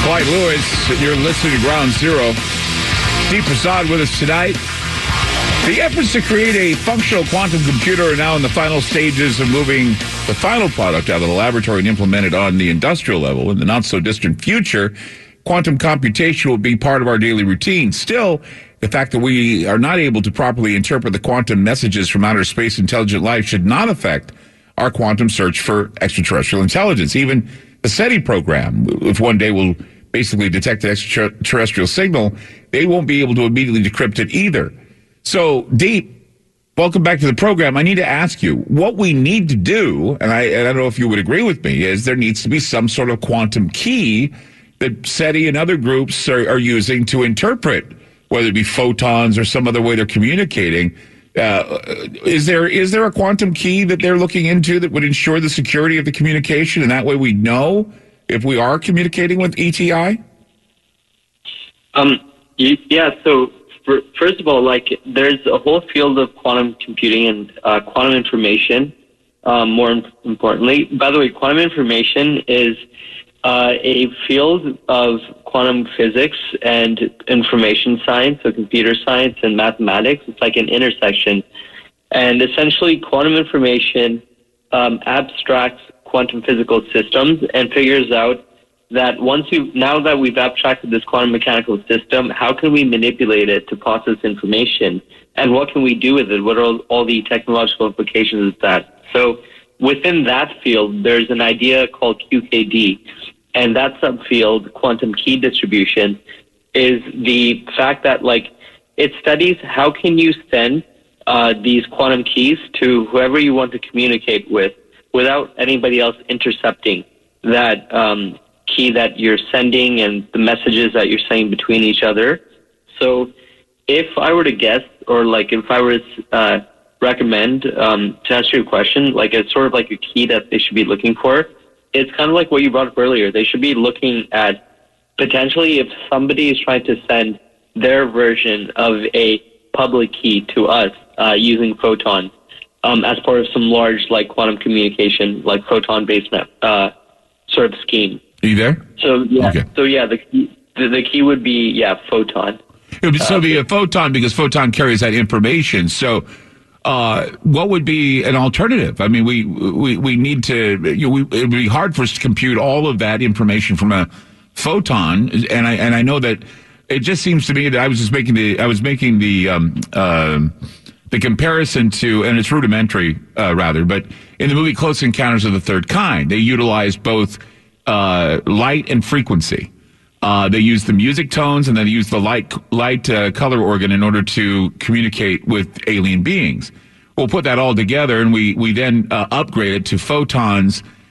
Clyde Lewis, and you're listening to Ground Zero. Deep Prasad with us tonight. The efforts to create a functional quantum computer are now in the final stages of moving the final product out of the laboratory and implement it on the industrial level. In the not-so-distant future, quantum computation will be part of our daily routine. Still, the fact that we are not able to properly interpret the quantum messages from outer space intelligent life should not affect our quantum search for extraterrestrial intelligence. Even the SETI program, if one day will basically detect an extraterrestrial signal, they won't be able to immediately decrypt it either. So, Deep, welcome back to the program. I need to ask you, what we need to do, and I don't know if you would agree with me, is there needs to be some sort of quantum key that SETI and other groups are using to interpret, whether it be photons or some other way they're communicating. Is there a quantum key that they're looking into that would ensure the security of the communication, and that way we know if we are communicating with ETI? Yeah, so first of all, there's a whole field of quantum computing and quantum information, more importantly. By the way, quantum information is a field of quantum physics and information science, so computer science and mathematics. It's like an intersection. And essentially, quantum information abstracts quantum physical systems and figures out that now that we've abstracted this quantum mechanical system, how can we manipulate it to process information? And what can we do with it? What are all the technological implications of that? So within that field, there's an idea called QKD. And that subfield, quantum key distribution, is the fact that it studies how can you send these quantum keys to whoever you want to communicate with without anybody else intercepting that key that you're sending and the messages that you're sending between each other. So if I were to guess, or if I were to recommend, to answer your question, it's sort of like a key that they should be looking for, it's kind of like what you brought up earlier. They should be looking at potentially if somebody is trying to send their version of a public key to us using photons as part of some large quantum communication, photon-based sort of scheme. Are you there? So yeah, okay. The key would be photon. It would still be a photon because photon carries that information. So. What would be an alternative? I mean, we need to. It would be hard for us to compute all of that information from a photon, and I know that it just seems to me that I was making the comparison to, and it's rudimentary rather, but in the movie Close Encounters of the Third Kind, they utilized both light and frequency. They use the music tones and then they use the light color organ in order to communicate with alien beings. We'll put that all together and we then upgrade it to photons